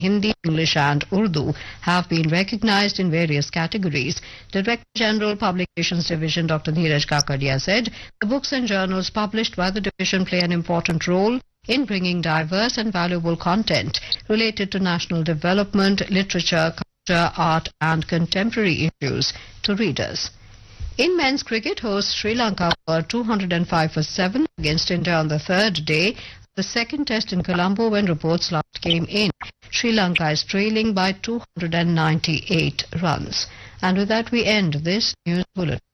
Hindi, English and Urdu have been recognized in various categories. Director General Publications Division Dr. Dheeraj Kakadia said the books and journals published by the division play an important role in bringing diverse and valuable content related to national development, literature, culture, art and contemporary issues to readers. In men's cricket, hosts Sri Lanka were 205 for 7 against India on the third day. The second test in Colombo when reports last came in. Sri Lanka is trailing by 298 runs. And with that we end this news bulletin.